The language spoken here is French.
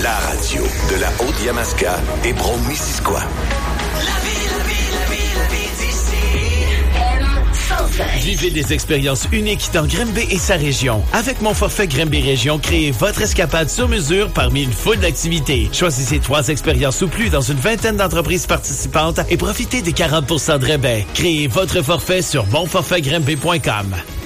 la radio de la Haute-Yamaska et Brome-Missisquoi. Vivez des expériences uniques dans Grimby et sa région. Avec mon forfait Grimby Région, créez votre escapade sur mesure parmi une foule d'activités. Choisissez 3 expériences ou plus dans une vingtaine d'entreprises participantes et profitez des 40% de rabais. Créez votre forfait sur monforfaitgrimby.com.